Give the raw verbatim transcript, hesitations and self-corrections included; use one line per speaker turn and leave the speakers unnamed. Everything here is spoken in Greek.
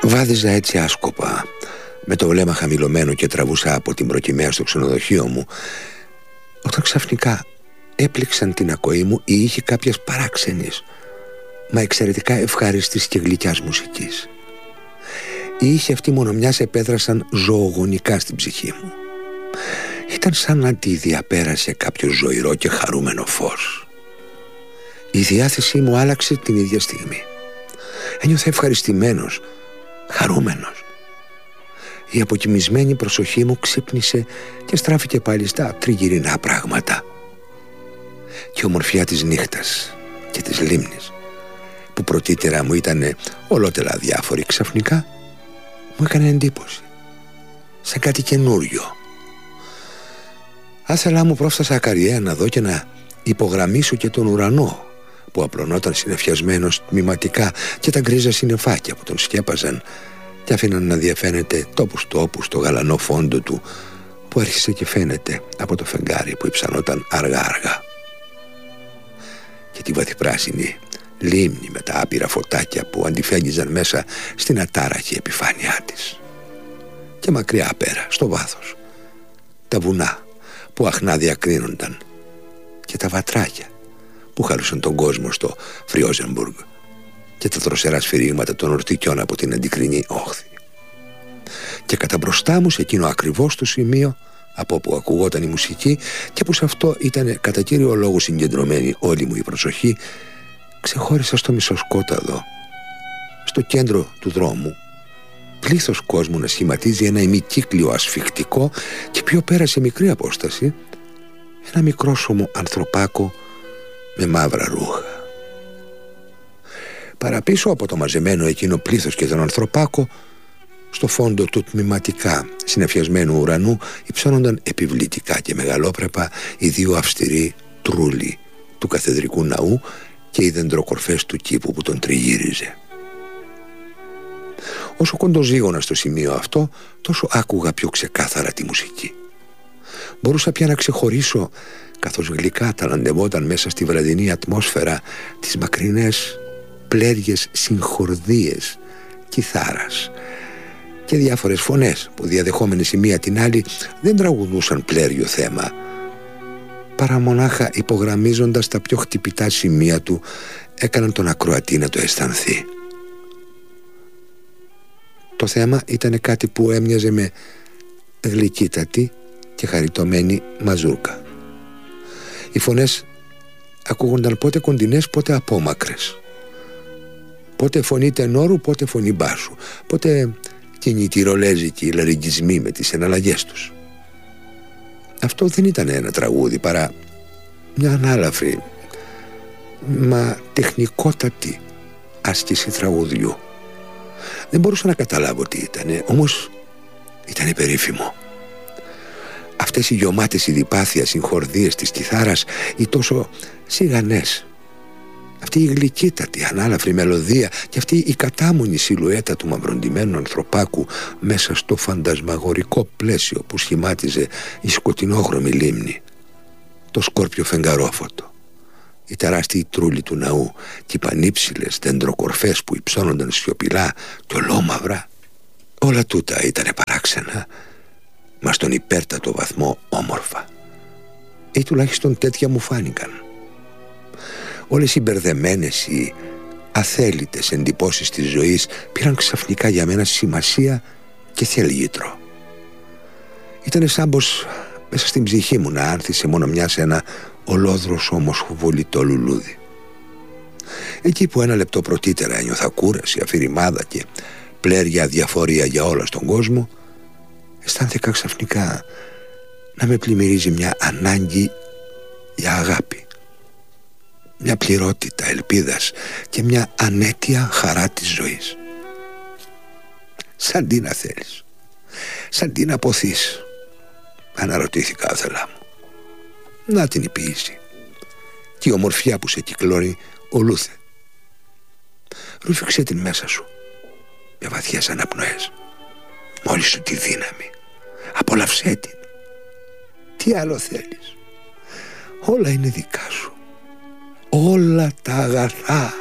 Βάδιζα έτσι άσκοπα, με το βλέμμα χαμηλωμένο, και τραβούσα από την προκυμαία στο ξενοδοχείο μου, όταν ξαφνικά έπληξαν την ακοή μου οι ήχοι κάποιας παράξενης, μα εξαιρετικά ευχάριστης και γλυκιάς μουσικής. Οι ήχοι αυτοί μόνο μιας επέδρασαν ζωογονικά στην ψυχή μου. Ήταν σαν να τη διαπέρασε κάποιο ζωηρό και χαρούμενο φως. Η διάθεσή μου άλλαξε την ίδια στιγμή. Ένιωθα ευχαριστημένος, χαρούμενος. Η αποκοιμισμένη προσοχή μου ξύπνησε και στράφηκε πάλι στα τριγυρινά πράγματα. Και η ομορφιά της νύχτας και της λίμνης, που πρωτήτερα μου ήταν ολότελα διάφορη, ξαφνικά μου έκανε εντύπωση, σαν κάτι καινούριο. Άθελά μου πρόφτασα ακαριέα να δω και να υπογραμμίσω και τον ουρανό, που απλωνόταν συννεφιασμένος τμηματικά, και τα γκρίζα συννεφάκια που τον σκέπαζαν και αφήναν να διαφαίνεται τόπους τόπους το γαλανό φόντο του, που άρχισε και φαίνεται από το φεγγάρι που υψανόταν αργά αργά. Και τη βαθυπράσινη λίμνη με τα άπειρα φωτάκια που αντιφέγγιζαν μέσα στην ατάραχη επιφάνειά της. Και μακριά πέρα, στο βάθος, τα βουνά που αχνά διακρίνονταν και τα βατράκια που χαρούσαν τον κόσμο στο Φριόζενμπουργκ και τα δροσερά σφυρίγματα των ορτικιών από την αντικρινή όχθη. Και κατά μπροστά μου, σε εκείνο ακριβώς το σημείο από όπου ακουγόταν η μουσική και που σε αυτό ήταν κατά κύριο λόγο συγκεντρωμένη όλη μου η προσοχή, ξεχώρισα στο μισοσκόταδο, στο κέντρο του δρόμου, πλήθος κόσμου να σχηματίζει ένα ημικύκλιο ασφικτικό, και πιο πέρα σε μικρή απόσταση ένα μικρόσωμο ανθρωπάκο με μαύρα ρούχα. Παραπίσω από το μαζεμένο εκείνο πλήθος και τον ανθρωπάκο, στο φόντο του τμηματικά συννεφιασμένου ουρανού, υψώνονταν επιβλητικά και μεγαλόπρεπα οι δύο αυστηροί τρούλοι του καθεδρικού ναού και οι δεντροκορφές του κήπου που τον τριγύριζε. Όσο κοντοζήγωνα στο σημείο αυτό, τόσο άκουγα πιο ξεκάθαρα τη μουσική. Μπορούσα πια να ξεχωρίσω, καθώς γλυκά ταλαντευόταν μέσα στη βραδινή ατμόσφαιρα, τις μακρινές πλέργες συγχορδίες κιθάρας και διάφορες φωνές που, διαδεχόμενες η μία την άλλη, δεν τραγουδούσαν πλέργιο θέμα, παρά μονάχα υπογραμμίζοντας τα πιο χτυπητά σημεία του, έκαναν τον ακροατή να το αισθανθεί. Το θέμα ήταν κάτι που έμοιαζε με γλυκύτατη και χαριτωμένη μαζούρκα. Οι φωνές ακούγονταν πότε κοντινές, πότε απόμακρες, πότε φωνή τενόρου, πότε φωνή μπάσου, πότε κινητηρολέζικοι λαρυγγισμοί με τις εναλλαγές τους. Αυτό δεν ήταν ένα τραγούδι, παρά μια ανάλαφρη μα τεχνικότατη άσκηση τραγουδιού. Δεν μπορούσα να καταλάβω τι ήτανε, όμως ήταν περίφημο. Αυτές οι γιωμάτες ειδιπάθεια συγχορδίες της κιθάρας, οι τόσο σιγανές, αυτή η γλυκύτατη ανάλαφρη μελωδία και αυτή η κατάμονη σιλουέτα του μαυροντημένου ανθρωπάκου μέσα στο φαντασμαγορικό πλαίσιο που σχημάτιζε η σκοτεινόχρωμη λίμνη, το σκόρπιο φεγγαρόφωτο, οι τεράστιοι τρούλοι του ναού και οι πανύψηλες δεντροκορφές που υψώνονταν σιωπηλά και ολόμαυρα, όλα τούτα ήτανε παράξενα, μα στον υπέρτατο βαθμό όμορφα, ή τουλάχιστον τέτοια μου φάνηκαν. Όλες οι μπερδεμένες, οι αθέλητες εντυπώσεις της ζωής πήραν ξαφνικά για μένα σημασία και θελγήτρο. Ήτανε σαν πως μέσα στην ψυχή μου να άνθησε μόνο μια σε ένα ολόδρος όμως βολητό λουλούδι. Εκεί που ένα λεπτό πρωτήτερα ένιωθα κούραση, αφηρημάδα και πλέρια διαφορία για όλα στον κόσμο, αισθάνθηκα ξαφνικά να με πλημμυρίζει μια ανάγκη για αγάπη, μια πληρότητα ελπίδας και μια ανέτεια χαρά της ζωής. Σαν τι να θέλεις, σαν τι να ποθείς, αναρωτήθηκα άθελά μου. Να την η ποίηση και η ομορφιά που σε κυκλώνει ολούθε. Ρούφηξε την μέσα σου με βαθιές αναπνοές, μόλις σου τη δύναμη, απολαυσέ την. Τι άλλο θέλεις, όλα είναι δικά σου, όλα τα αγαθά